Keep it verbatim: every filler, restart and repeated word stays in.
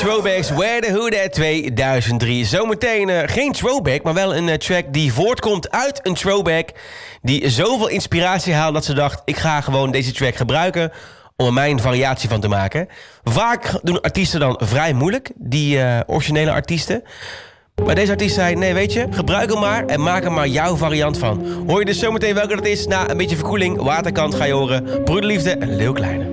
Throwbacks, Where the Who That tweeduizend drie. Zometeen uh, geen throwback, maar wel een uh, track die voortkomt uit een throwback. Die zoveel inspiratie haalt dat ze dacht, ik ga gewoon deze track gebruiken om er mijn variatie van te maken. Vaak doen artiesten dan vrij moeilijk, die uh, originele artiesten. Maar deze artiest zei, nee weet je, gebruik hem maar en maak er maar jouw variant van. Hoor je dus zometeen welke dat is? Na een beetje verkoeling, Waterkant ga je horen, Broederliefde en Leeuw Kleine.